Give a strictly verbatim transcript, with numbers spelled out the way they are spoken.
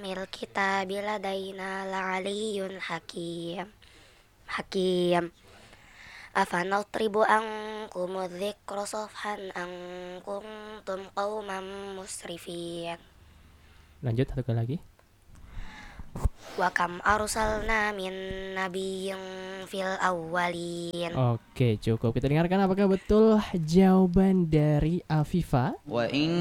ummil kitabi ladaina la'aliyyun hakim hakim afanatribu ankum dzikra safhan an kuntum qauman musrifin. Lanjut satu kali lagi. Wa kam arsalna min nabiyyin fil awwalin. Oke, cukup. Kita dengarkan apakah betul jawaban dari Afifa. Wa in